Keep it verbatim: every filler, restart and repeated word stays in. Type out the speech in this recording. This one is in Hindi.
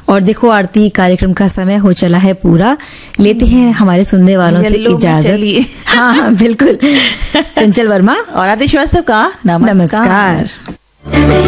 और देखो आरती, कार्यक्रम का समय हो चला है पूरा, लेते हैं हमारे सुनने वालों से इजाजत। हाँ हाँ बिल्कुल। चंचल वर्मा और आदि श्रीवास्तव का नमस्कार।